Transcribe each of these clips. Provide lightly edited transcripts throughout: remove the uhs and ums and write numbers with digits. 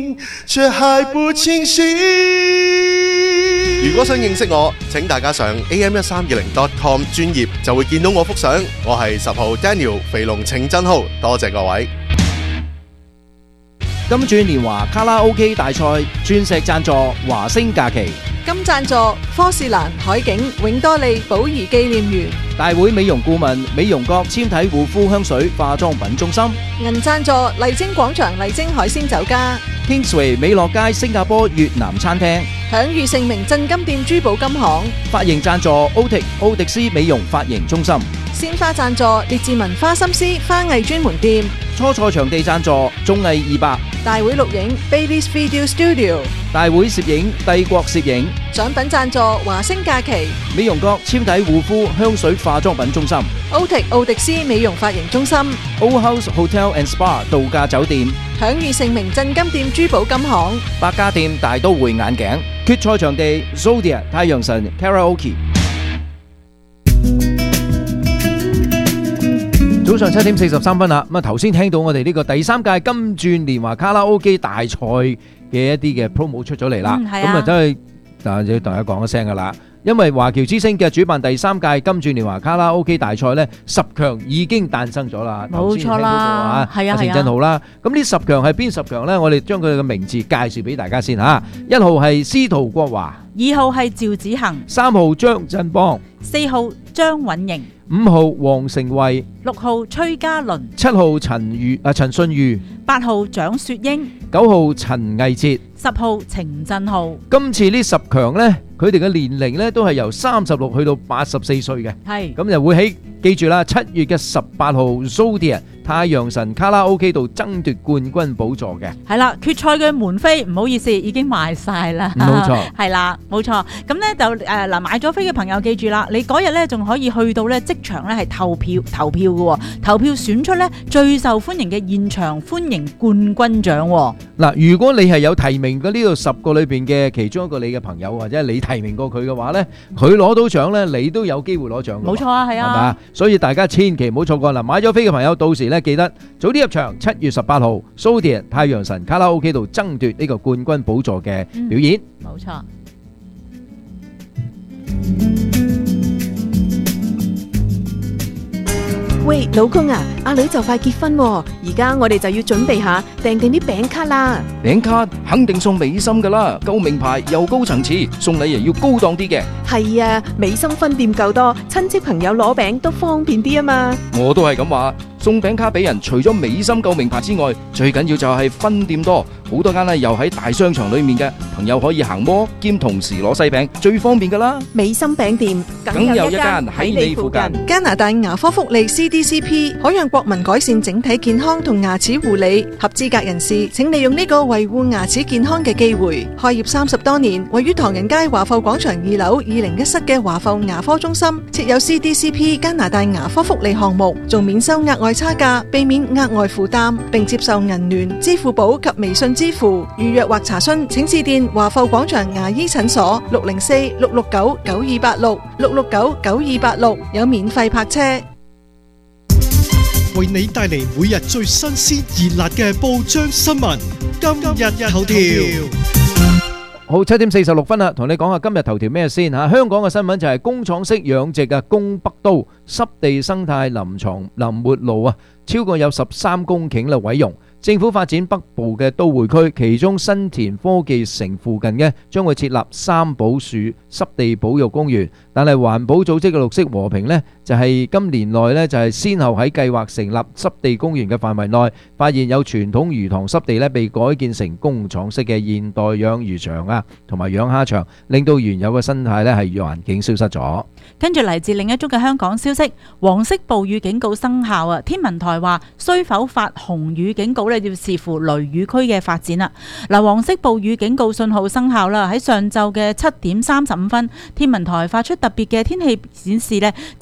醒，卻還不清醒。如果想認識我，請大家上 am1320.com 專頁就會見到我幅相。我係10號 Daniel 肥龍程真浩，多謝各位。 金鑽年華卡拉 OK 大賽鑽石贊助華星假期， 金贊助科士蘭海景永多利寶儀紀念園， 大會美容顧問美容閣纖體護膚香水化妝品中心， 銀贊助麗晶廣場麗晶海鮮酒家， Kingsway 美樂街新加坡越南餐廳， 享譽盛名鎮金店珠寶金行， 髮型贊助奧迪斯美容髮型中心， 鮮花贊助列治文花心思花藝專門店， 初賽場地贊助綜藝200， 大會錄影 Baby's Video Studio， 大會攝影帝國攝影， 獎品贊助華星假期， 美容閣纖體護膚香水化妝品中心， 奧迪斯美容髮型中心， Old House Hotel and Spa 度假酒店， 享譽盛名鎮金店珠寶金行， 百家店大都會眼鏡，決賽場地 Zodia 太陽神 Karaoke。早上7點43分啦，咁啊頭先聽到我哋呢個第3屆金鑽年華卡拉 OK 大賽嘅一啲嘅 promo 出咗嚟啦，咁啊真係但係要同大家講一聲噶啦，因為華僑之星嘅主辦第3屆金鑽年華卡拉 OK 大賽呢，10強已經誕生咗啦， 冇錯啦，係啊， 程真浩啦，咁呢10強係邊10強呢？我哋將佢嘅名字介紹俾大家先吓，1號係司徒國華 ，2號係趙子恒 ，3號張振邦 ，4號張允瑩 ，5號黃成慧 ，6號崔嘉倫 ，7號陳信裕 ，8號蔣雪英 ，9號陳毅哲 ，10號程振浩。 今次呢10強呢，佢哋嘅年齡呢都係由36去到84歲嘅，係咁就會喺記住啦，7月嘅18號 Zodia 太陽神卡拉 OK 度爭奪冠軍寶座嘅。 係啦，決賽嘅門飛唔好意思已經賣晒啦， 冇錯， 係啦，冇錯。咁呢就嗱買咗飛嘅朋友記住啦，你嗰日呢仲可以去到呢即場呢係投票嘅喎，投票選出呢最受歡迎嘅現場歡迎冠軍獎喎。 嗱，如果你係有提名嘅呢度10個裏邊嘅其中一個你嘅朋友或者你提名過佢嘅話呢，佢攞到獎呢，你都有機會攞獎。 冇錯啊，係啊， 係嘛？所以大家千祈唔好錯過啦！買咗飛嘅朋友，到時呢記得早啲入場。7月18號 Zodia 太陽神卡拉 OK 度爭奪呢個冠軍寶座嘅表演。 冇錯。 喂，老公啊，阿女就快結婚喎，而家我哋就要準備下訂定啲餅卡啦。 餅卡肯定送美心噶啦，夠名牌又高層次，送禮又要高檔啲嘅。 係啊，美心分店夠多，親戚朋友攞餅都方便啲啊嘛。 我都係咁話，送餅卡俾人，除咗美心夠名牌之外，最緊要就係分店多，好多間呢又喺大商場裏面嘅，朋友可以行摩兼同時攞西餅，最方便噶啦。 美心餅店梗有一間喺你附近。 加拿大牙科福利 CDCP 可讓國民改善整體健康同牙齒護理，合資格人士請利用呢個維護牙齒健康嘅機會。開業30多年，位於唐人街華埠廣場2樓201室嘅華埠牙科中心設有 CDCP 加拿大牙科福利項目，仲免收額外差價，避免額外負擔，並接受銀聯、支付寶及微信支付。預約或查詢請致電華埠廣場牙醫診所604-669-9286 669-9286，有免費泊車。 為你帶嚟每日最新鮮熱辣嘅報章新聞，今日頭條。 好，7點46分啦，同你講下今日頭條咩先吓？香港嘅新聞就係工廠式養殖嘅宮北都濕地生態林活路啊，超過有13公頃啦毀容。政府發展北部嘅都會區，其中新田科技城附近嘅將會設立三寶樹濕地保育公園，但係環保組織嘅綠色和平呢，就係今年內呢，就係先後喺計劃成立濕地公園嘅範圍內，發現有傳統魚塘濕地呢被改建成工廠式嘅現代養魚場啊，同埋養蝦場，令到原有嘅生態呢係環境消失咗。 跟住嚟自另一宗嘅香港消息，黃色暴雨警告生效啊！天文台話需否發紅雨警告呢，要視乎雷雨區嘅發展啦。嗱，黃色暴雨警告信號生效啦，喺上晝嘅7點35分，天文台發出特別嘅天氣顯示呢，就話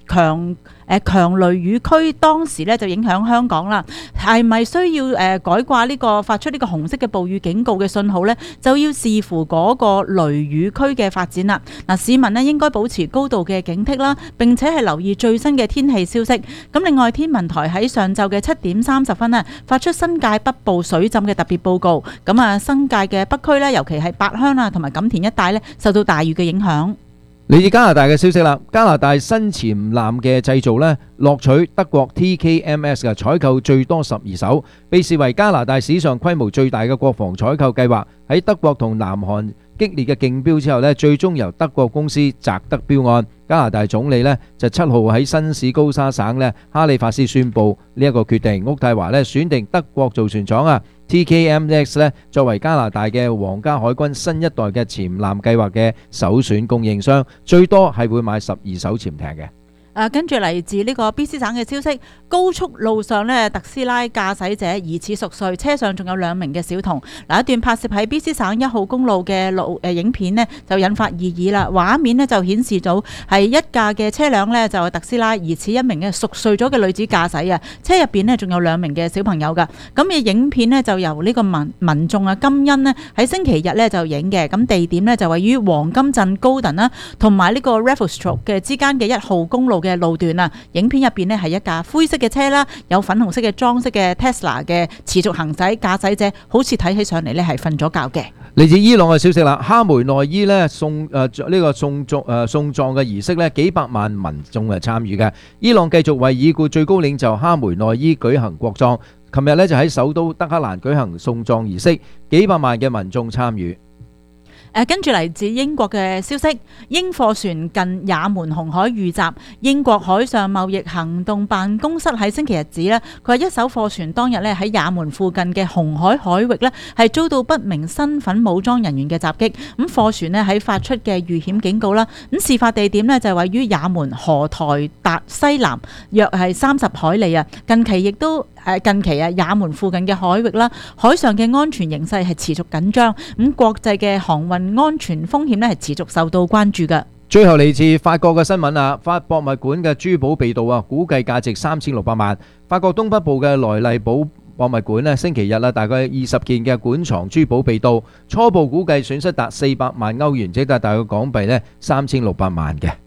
強雷雨區當時咧就影響香港啦，係咪需要改掛呢個發出呢個紅色嘅暴雨警告嘅信號呢？就要視乎嗰個雷雨區嘅發展啦。嗱，市民呢應該保持高度嘅警惕啦，並且係留意最新嘅天氣消息。咁另外，天文台喺上晝嘅7:30呢發出新界北部水浸嘅特別報告。咁啊，新界嘅北區呢，尤其係八鄉啊同埋錦田一帶呢，受到大雨嘅影響。 嚟自加拿大嘅消息啦，加拿大新潛艦嘅製造呢，獲取德國 TKMS 嘅採購最多12艘，被視為加拿大史上規模最大嘅國防採購計劃。喺德國同南韓激烈嘅競標之後呢，最終由德國公司擇得標案。加拿大總理呢就7號喺新市高沙省呢哈利法斯宣布呢一個決定。渥太華呢選定德國造船廠啊 TKMS 呢作為加拿大嘅皇家海軍新一代嘅潛艦計劃嘅首選供應商，最多係會買12艘潛艇嘅。 跟住嚟自呢個 BC 省嘅消息，高速路上呢，特斯拉駕駛者疑似熟睡，車上仲有2名嘅小童。嗱，一段拍攝喺 BC 省1號公路嘅影片呢，就引發異議啦。畫面呢，就顯示到係一架嘅車輛呢，就係特斯拉，疑似一名嘅熟睡咗嘅女子駕駛啊。車入邊呢，仲有2名嘅小朋友㗎。咁嘅影片呢，就由呢個民眾啊金恩呢喺星期日呢就影嘅。咁地點呢，就位於黃金鎮高登啦，同埋呢個 Revelstoke 嘅之間嘅1號公路嘅路段啊，影片入邊呢係一架灰色嘅車啦，有粉紅色嘅裝飾嘅 Tesla 嘅持續行駛，駕駛者好似睇起上嚟呢係瞓咗覺嘅。 嚟自伊朗嘅消息啦，哈梅內伊呢送葬嘅儀式呢，幾百萬民眾參與嘅。伊朗繼續為已故最高領袖哈梅內伊舉行國葬，琴日呢就喺首都德黑蘭舉行送葬儀式，幾百萬嘅民眾參與。 跟住嚟自英國嘅消息，英貨船近也門紅海遇襲，英國海上貿易行動辦公室喺星期日指呢，佢話一艘貨船當日呢喺也門附近嘅紅海海域呢係遭到不明身份武裝人員嘅襲擊，咁貨船呢喺發出嘅遇險警告啦，咁事發地點呢就係位於也門荷台達西南，約係30海里啊。近期啊，也門附近嘅海域啦，海上嘅安全形勢係持續緊張，咁國際嘅航運安全風險呢係持續受到關注嘅。 最後嚟自法國嘅新聞啊，法博物館嘅珠寶被盜啊，估計價值3600萬。法國東北部嘅萊麗堡博物館呢，星期日啊，大概20件嘅館藏珠寶被盜，初步估計損失達400萬歐元，即係大概港幣呢3600萬嘅。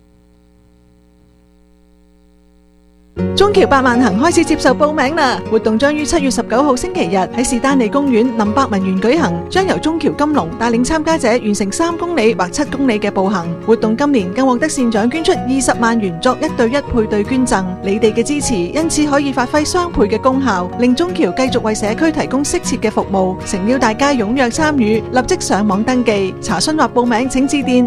中橋百萬行開始接受報名啦！活動將於7月19號星期日喺士丹利公園林百文園舉行，將由中橋金龍帶領參加者完成3公里或7公里嘅步行。活動今年更獲得善長捐出20萬元作1對1配對捐贈，你哋嘅支持因此可以發揮雙倍嘅功效，令中橋繼續為社區提供適切嘅服務。誠邀大家踴躍參與，立即上網登記查詢或報名，請致電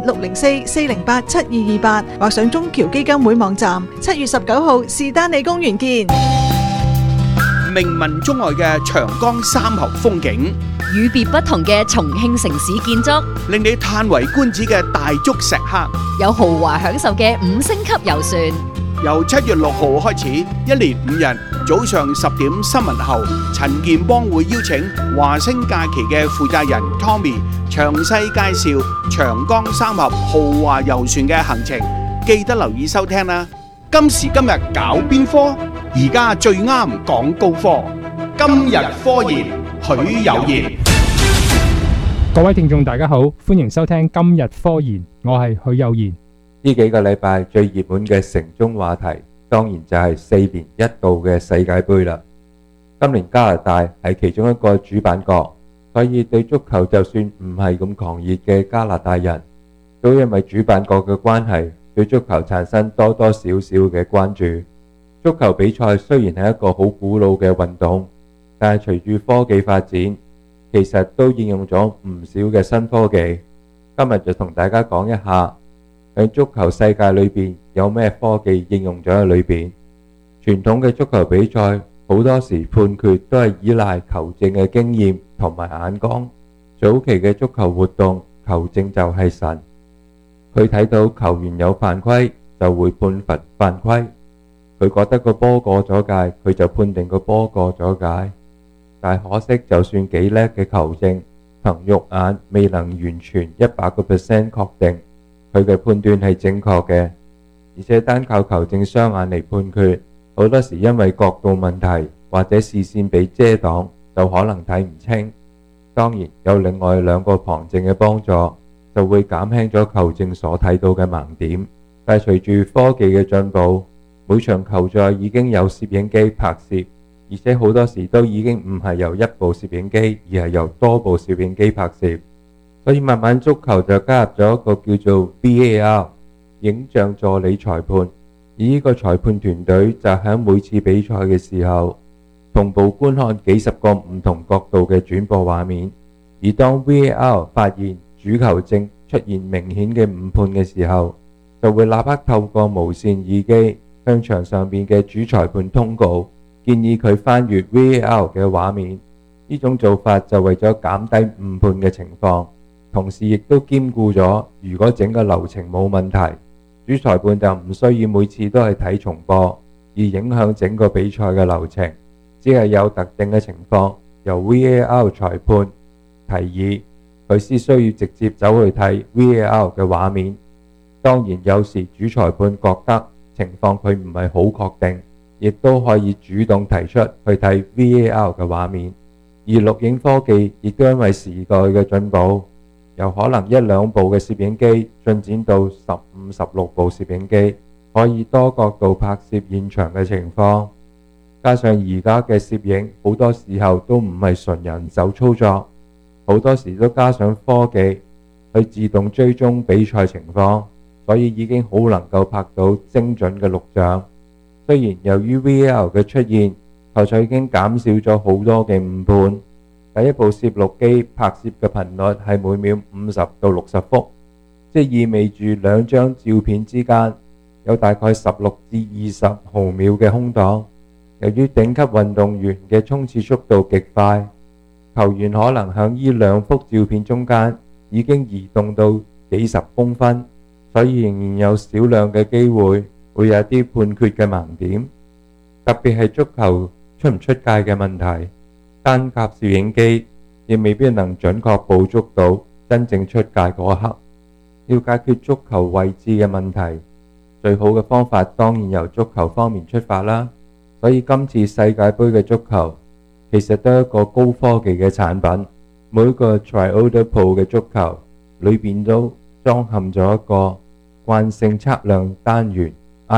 604-408-7228或上中橋基金會網站。7月19號士丹利公園見。 名聞中外嘅長江三峽風景， 與別不同嘅重慶城市建築， 令你嘆為觀止嘅大竹石刻， 有豪華享受嘅5星級遊船。 由7月6號開始，一連5日，早上10點新聞後，陳健邦會邀請華星假期嘅負責人 Tommy 詳細介紹長江三峽豪華遊船嘅行程，記得留意收聽啦。今時今日搞邊科？而家最啱講高科。今日科研，許有賢。 各位聽眾大家好，歡迎收聽今日科研，我係許有賢。 呢幾個禮拜最熱門嘅城中話題，當然就係4年一度嘅世界盃啦。今年加拿大係其中一個主辦國，所以對足球就算唔係咁狂熱嘅加拿大人，都因為主辦國嘅關係，對足球產生多多少少嘅關注。足球比賽雖然係一個好古老嘅運動，但係隨住科技發展，其實都應用咗唔少嘅新科技。今日就同大家講一下喺足球世界裏邊有咩科技應用咗喺裏邊。傳統嘅足球比賽好多時判決都係依賴球證嘅經驗同埋眼光。早期嘅足球活動，球證就係神，佢睇到球員有犯規就會判罰犯規，佢覺得個波過咗界，佢就判定個波過咗界。但可惜就算幾叻嘅球證，憑肉眼未能完全100% 確定佢嘅判斷係正確嘅。 而且單靠球證雙眼嚟判決，好多時因為角度問題或者視線被遮擋，就可能睇唔清。當然有另外兩個旁證嘅幫助，就會減輕咗球證所睇到嘅盲點。但係隨住科技嘅進步，每場球賽已經有攝影機拍攝，而且好多時都已經唔係由一部攝影機，而係由多部攝影機拍攝。所以慢慢足球就加入咗一個叫做 VAR 影像助理裁判，而呢個裁判團隊就喺每次比賽嘅時候同步觀看幾十個唔同角度嘅轉播畫面，而當 VAR 發現主球證出現明顯嘅誤判嘅時候，就會立刻透過無線耳機向場上邊嘅主裁判通告，建議佢翻閱 VAR 嘅畫面。呢種做法就為咗減低誤判嘅情況，同時亦都兼顧咗如果整個流程冇問題，主裁判就唔需要每次都係睇重播，而影響整個比賽嘅流程。只係有特定嘅情況，由 VAR 裁判提議，佢先需要直接走去睇 VAR 嘅畫面。當然有時主裁判覺得情況佢唔係好確定，亦都可以主動提出去睇 VAR 嘅畫面。而錄影科技亦都因為時代嘅進步，由可能一兩部嘅攝影機進展到15、16部攝影機，可以多角度拍攝現場嘅情況。加上而家嘅攝影好多時候都唔係純人手操作，好多時都加上科技去自動追蹤比賽情況，所以已經好能夠拍到精準嘅錄像。雖然由於 VAR 嘅出現，球賽已經減少咗好多嘅誤判。第一部攝錄機拍攝嘅頻率係每秒50到60幅，即意味住兩張照片之間有大概16至20毫秒嘅空檔。由於頂級運動員嘅衝刺速度極快，球員可能喺呢兩幅照片中間已經移動到幾十公分，所以仍然有少量嘅機會會有啲判決嘅盲點，特別係足球出唔出界嘅問題，單靠攝影機亦未必能準確捕捉到真正出界嗰一刻。要解決足球位置嘅問題，最好嘅方法當然由足球方面出發啦。所以今次世界盃嘅足球其實都係一個高科技嘅產品，每個 Triodo Pro 嘅足球裏邊都裝嵌咗一個慣性測量單元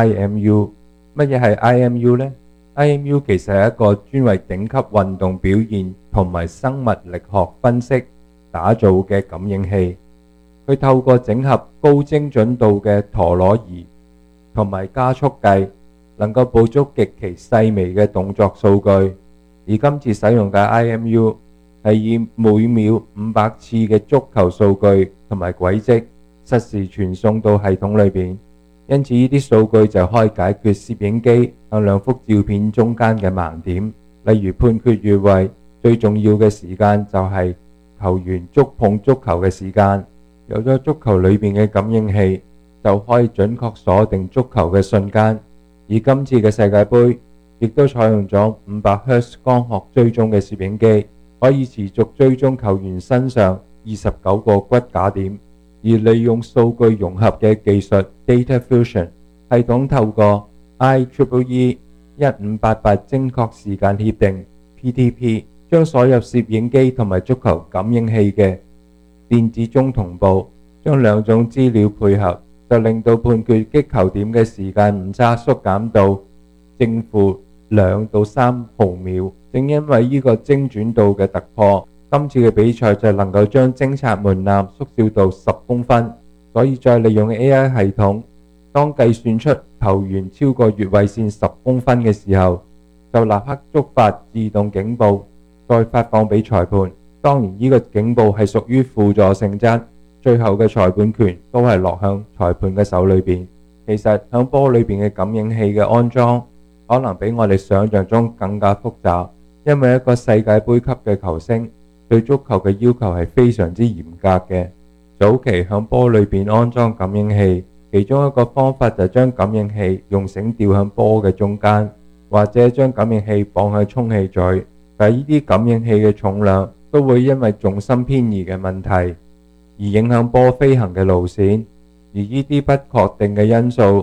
IMU。乜嘢係 IMU 呢？ IMU 其實係一個專為頂級運動表現同埋生物力學分析打造嘅感應器。佢透過整合高精準度嘅陀螺儀同埋加速計，能夠捕捉極其細微嘅動作數據。而今次使用嘅 IMU 係以每秒500次嘅足球數據同埋軌跡實時傳送到系統裏邊，因此呢啲數據就可以解決攝影機喺兩幅照片中間嘅盲點。例如判決越位最重要嘅時間就係球員觸碰足球嘅時間，有咗足球裏邊嘅感應器就可以準確鎖定足球嘅瞬間。而今次嘅世界盃亦都採用咗500赫茲光學追蹤嘅攝影機，可以持續追蹤球員身上29個骨架點，而利用數據融合嘅技術 Data Fusion 系統，透過 IEEE 1588精確時間協定 PTP， 將所有攝影機同埋足球感應器嘅電子鐘同步，將兩種資料配合，就令到判決擊球點嘅時間誤差縮減到正負2到3毫秒。正因為呢個精準度嘅突破，今次嘅比賽就能夠將偵察門檻縮小到10公分。所以再利用 AI 系統，當計算出球員超過越位線10公分嘅時候，就立刻觸發自動警報，再發放俾裁判。當然呢個警報係屬於輔助性質，最後嘅裁判權都係落向裁判嘅手裏邊。其實響波裏邊嘅感應器嘅安裝可能比我哋想象中更加複雜，因為一個世界盃級嘅球星對足球嘅要求係非常之嚴格嘅。早期響波裏邊安裝感應器，其中一個方法就係將感應器用繩吊響波嘅中間，或者將感應器綁喺充氣嘴。但係呢啲感應器嘅重量都會因為重心偏移嘅問題而影響波飛行嘅路線，而呢啲不確定嘅因素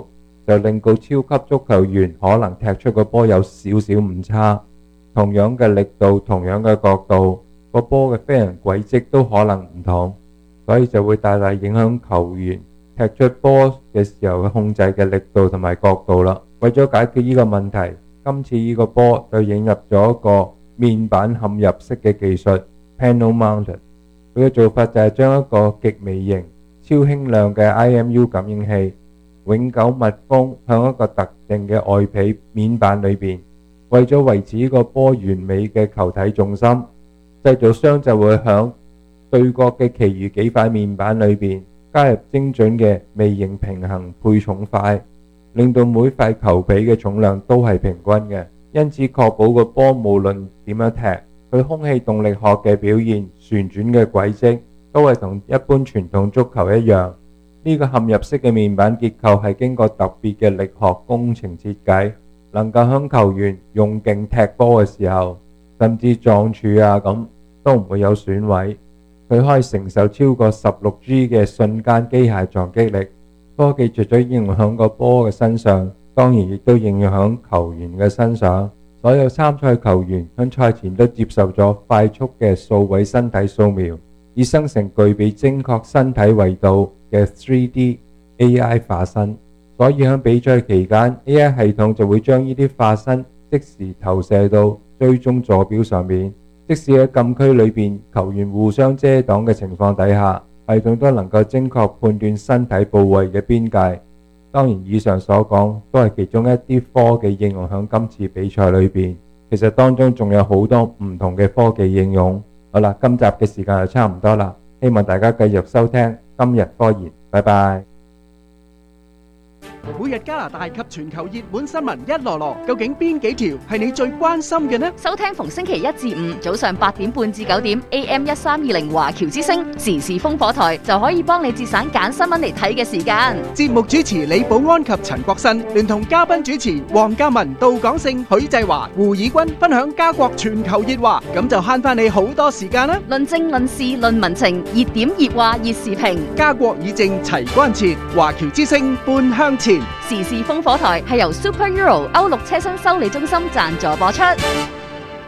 就令到超級足球員可能踢出個波有少少誤差，同樣嘅力度、同樣嘅角度，個波嘅飛行軌跡都可能唔同，所以就會大大影響球員踢出波嘅時候嘅控制嘅力度同埋角度啦。為咗解決呢個問題，今次呢個波就引入咗一個面板嵌入式嘅技術 （panel mounted）。佢嘅做法就係將一個極微型、超輕量嘅 IMU 感應器永久密封向一個特定嘅外皮面板裏邊，為咗維持呢個波完美嘅球體重心，製造商就會響對角嘅其餘幾塊面板裏邊加入精準嘅微型平衡配重塊，令到每塊球皮嘅重量都係平均嘅，因此確保個波無論點樣踢，佢空氣動力學嘅表現、旋轉嘅軌跡都係同一般傳統足球一樣。呢個嵌入式嘅面板結構係經過特別嘅力學工程設計，能夠響球員用勁踢波嘅時候，甚至撞柱啊咁都唔會有損毀。佢可以承受超過16G 嘅瞬間機械撞擊力。科技除咗應用響個波嘅身上，當然亦都應用響球員嘅身上。所有參賽球員響賽前都接受咗快速嘅數位身體掃描，以生成具備精確身體維度嘅 3D AI 化身。所以響比賽期間 AI 系統就會將呢啲化身即時投射到追蹤坐標上面，即使喺禁區裏邊球員互相遮擋嘅情況底下，系統都能夠精確判斷身體部位嘅邊界。當然以上所講都係其中一啲科技應用響今次比賽裏邊，其實當中仲有好多唔同嘅科技應用。好啦，今集嘅時間就差唔多啦，希望大家繼續收聽今日科研，拜拜。 每日加拿大及全球熱門新聞一籮籮，究竟邊幾條係你最關心嘅呢？ 收聽逢星期1至5早上8點半至9點 AM 1320華僑之聲時事烽火台，就可以幫你節省揀新聞嚟睇嘅時間。 節目主持李寶安及陳國新，聯同嘉賓主持黃嘉文、杜廣勝、許濟華、胡以軍分享加國全球熱話，咁就慳翻你好多時間啦！ 論政論事論民情，熱點熱話熱時評， 家國議政齊關切，華僑之聲半向前。 時事烽火台係由 Super Euro 歐陸車身修理中心贊助播出。